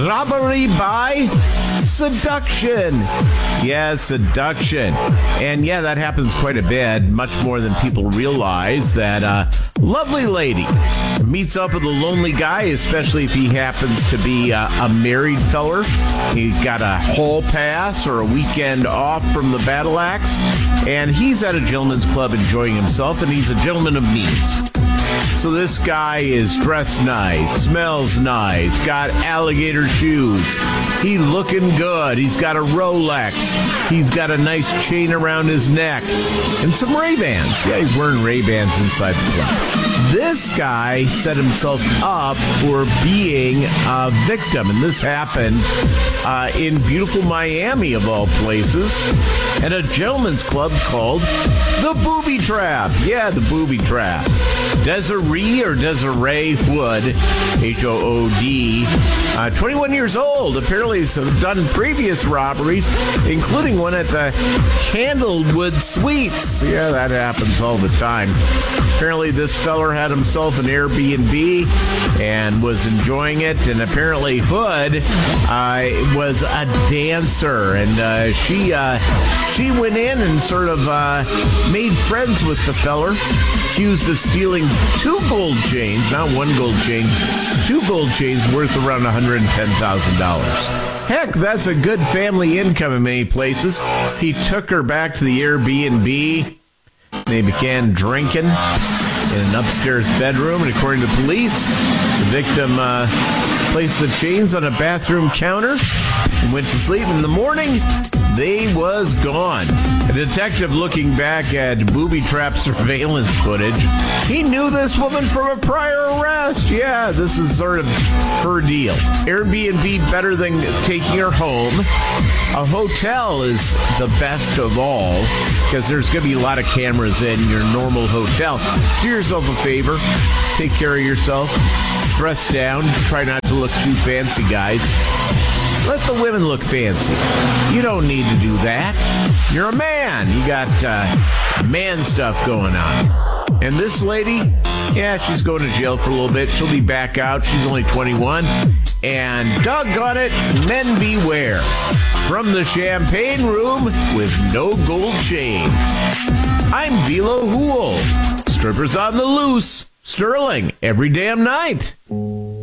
robbery by seduction. Yeah, seduction. And yeah, that happens quite a bit, much more than people realize. That lovely lady meets up with a lonely guy, especially if he happens to be a married feller. He's got a hall pass or a weekend off from the battle axe, and he's at a gentleman's club enjoying himself, and he's a gentleman of means. So this guy is dressed nice, smells nice, got alligator shoes. He's looking good. He's got a Rolex. He's got a nice chain around his neck and some Ray-Bans. Yeah, he's wearing Ray-Bans inside the club. This guy set himself up for being a victim, and this happened in beautiful Miami, of all places, at a gentleman's club called the Booby Trap. Yeah, the Booby Trap. Desiree Hood, H-O-O-D, 21 years old, apparently has done previous robberies, including one at the Candlewood Suites. Yeah, that happens all the time. Apparently this feller had himself an Airbnb and was enjoying it, and apparently Hood was a dancer, and she went in and sort of made friends with the feller, accused of stealing 2 gold chains, not 1 gold chain, 2 gold chains worth around $110,000. Heck, that's a good family income in many places. He took her back to the Airbnb. They began drinking in an upstairs bedroom, and according to police, the victim placed the chains on a bathroom counter and went to sleep. In the morning, they was gone. A detective looking back at Booby Trap surveillance footage, he knew this woman from a prior arrest. Yeah, this is sort of her deal. Airbnb better than taking her home. A hotel is the best of all because there's going to be a lot of cameras in your normal hotel. Do yourself a favor. Take care of yourself. Dress down. Try not to look too fancy, guys. Let the women look fancy. You don't need to do that. You're a man. You got man stuff going on. And this lady, yeah, she's going to jail for a little bit. She'll be back out. She's only 21. And doggone it, men beware. From the champagne room with no gold chains, I'm Velo Hool. Strippers on the loose. Sterling every damn night.